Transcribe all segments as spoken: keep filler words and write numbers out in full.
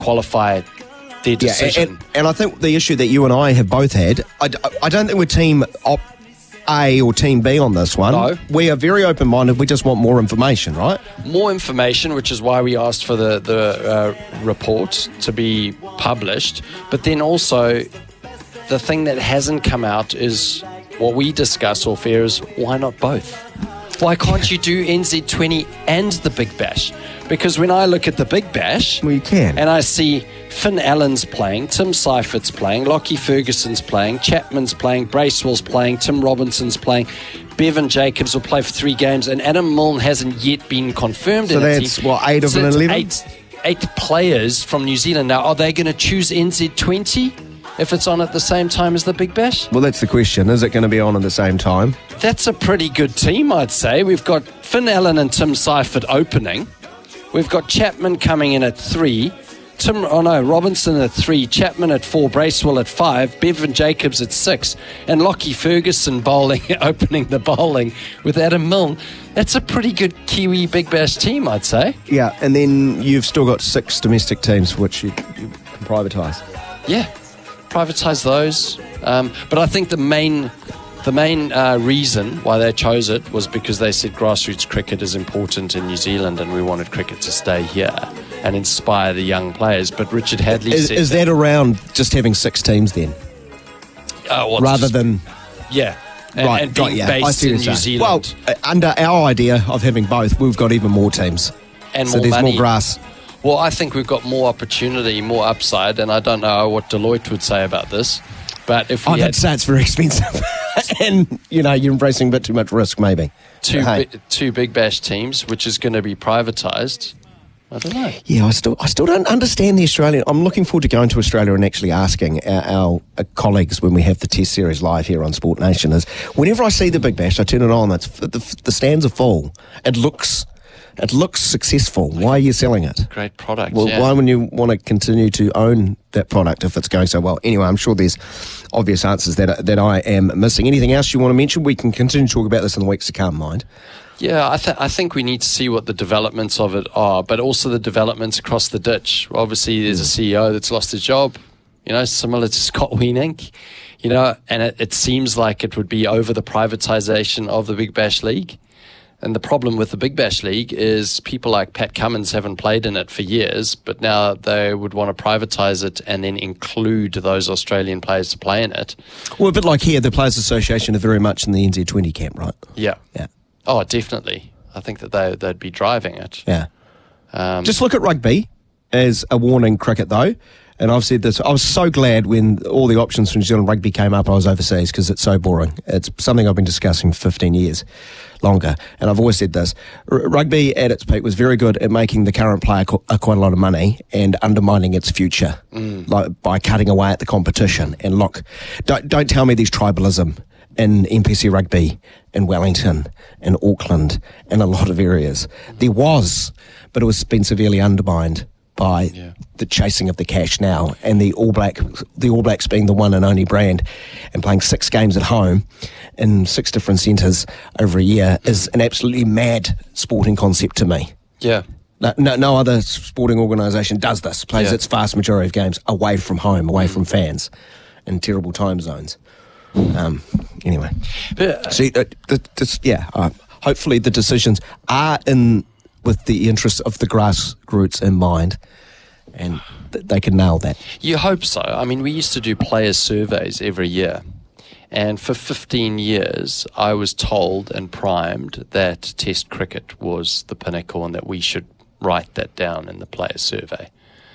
qualify their decision. Yeah, and, and I think the issue that you and I have both had, I, I don't think we're team op A or team B on this one. No. We are very open-minded. We just want more information, right? More information, which is why we asked for the, the uh, report to be published. But then also, the thing that hasn't come out is what we discuss off air is why not both? Why can't you do N Z twenty and the Big Bash? Because when I look at the Big Bash, well, you can. and I see Finn Allen's playing, Tim Seifert's playing, Lockie Ferguson's playing, Chapman's playing, Bracewell's playing, Tim Robinson's playing, Bevan Jacobs will play for three games, and Adam Milne hasn't yet been confirmed so in a team. that's, what, eight of so an that's eleven? Eight, eight players from New Zealand. Now, are they going to choose N Z twenty if it's on at the same time as the Big Bash? Well, that's the question. Is it going to be on at the same time? That's a pretty good team, I'd say. We've got Finn Allen and Tim Seifert opening. We've got Chapman coming in at three. Tim, oh no, Robinson at three, Chapman at four, Bracewell at five, Bevan Jacobs at six, and Lockie Ferguson bowling, opening the bowling with Adam Milne. That's a pretty good Kiwi Big Bash team, I'd say. Yeah, and then you've still got six domestic teams which you, you can privatise. Yeah, privatise those. Um, but I think the main... The main uh, reason why they chose it was because they said grassroots cricket is important in New Zealand and we wanted cricket to stay here and inspire the young players. But Richard Hadley is, said... Is that, that around just having six teams then? Uh, well, Rather just, than... Yeah. And, right, and being right, yeah. based in New saying. Zealand. Well, uh, under our idea of having both, we've got even more teams. And so more there's money. more grass. Well, I think we've got more opportunity, more upside, and I don't know what Deloitte would say about this. But if we oh, had I'd say it's very expensive. And, you know, you're embracing a bit too much risk, maybe. two, Hey. bi- two Big Bash teams, which is going to be privatised, I don't know. Yeah, I still I still don't understand the Australian. I'm looking forward to going to Australia and actually asking our, our uh, colleagues when we have the Test Series live here on Sport Nation is, whenever I see the Big Bash, I turn it on, it's, the, the stands are full. It looks... It looks successful. Why are you selling it? Great product, Well, yeah. why would you want to continue to own that product if it's going so well? Anyway, I'm sure there's obvious answers that that I am missing. Anything else you want to mention? We can continue to talk about this in the weeks to come, mind. Yeah, I, th- I think we need to see what the developments of it are, but also the developments across the ditch. Obviously, there's a C E O that's lost his job, you know, similar to Scott Weenink, you know, and it, it seems like it would be over the privatisation of the Big Bash League. And the problem with the Big Bash League is people like Pat Cummins haven't played in it for years, but now they would want to privatise it and then include those Australian players to play in it. Well, a bit like here, the Players Association are very much in the N Z twenty camp, right? Yeah. Yeah. Oh, definitely. I think that they, they'd be driving it. Yeah. Um, Just look at rugby as a warning cricket, though. And I've said this, I was so glad when all the options for New Zealand rugby came up, I was overseas because it's so boring. It's something I've been discussing for fifteen years longer. And I've always said this, R- rugby at its peak was very good at making the current player co- uh, quite a lot of money and undermining its future mm. like by cutting away at the competition. And look, don't, don't tell me there's tribalism in N P C rugby, in Wellington, in Auckland, in a lot of areas. There was, but it was been severely undermined by yeah. the chasing of the cash now, and the All Black, the All Blacks being the one and only brand, and playing six games at home in six different centres over a year is an absolutely mad sporting concept to me. Yeah. No, no, no other sporting organisation does this. Plays yeah. its vast majority of games away from home, away from fans, in terrible time zones. Um, anyway, but, uh, see, uh, the, this, yeah. Uh, hopefully, the decisions are in with the interests of the grassroots in mind, and th- they can nail that. You hope so. I mean, we used to do player surveys every year, and for fifteen years, I was told and primed that Test cricket was the pinnacle and that we should write that down in the player survey.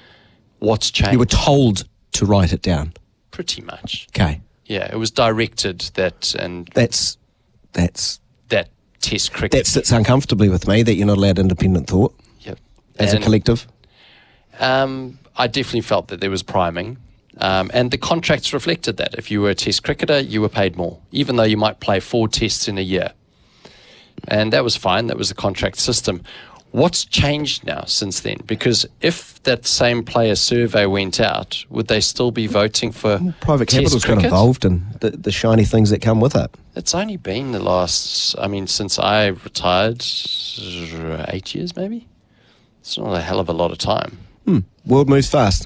What's changed? You were told to write it down. Pretty much. Okay. Yeah, it was directed that, and that's that's that Test cricket. That sits uncomfortably with me that you're not allowed independent thought. Yep. As and, a collective. Um, I definitely felt that there was priming, um, and the contracts reflected that. If you were a Test cricketer, you were paid more, even though you might play four tests in a year, and that was fine. That was the contract system. What's changed now since then? Because if that same player survey went out, would they still be voting for private Test capital's cricket? got involved in the, the shiny things that come with it? It's only been the last, I mean, since I retired, eight years maybe? It's not a hell of a lot of time. Hmm. World moves fast.